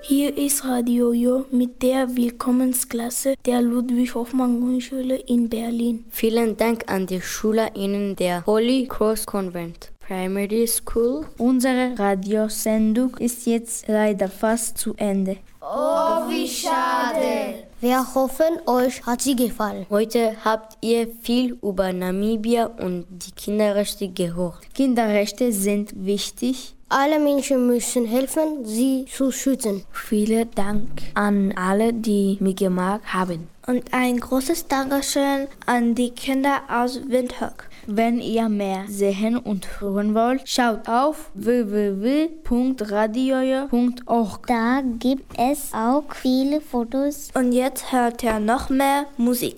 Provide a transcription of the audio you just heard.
Hier ist Radio Jo mit der Willkommensklasse der Ludwig-Hoffmann-Grundschule in Berlin. Vielen Dank an die SchülerInnen der Holy Cross Convent Primary School. Unsere Radiosendung ist jetzt leider fast zu Ende. Oh, wie schade! Wir hoffen, euch hat sie gefallen. Heute habt ihr viel über Namibia und die Kinderrechte gehört. Kinderrechte sind wichtig. Alle Menschen müssen helfen, sie zu schützen. Vielen Dank an alle, die mitgemacht haben. Und ein großes Dankeschön an die Kinder aus Windhoek. Wenn ihr mehr sehen und hören wollt, schaut auf www.radiojo.org. Da gibt es auch viele Fotos. Und jetzt hört ihr noch mehr Musik.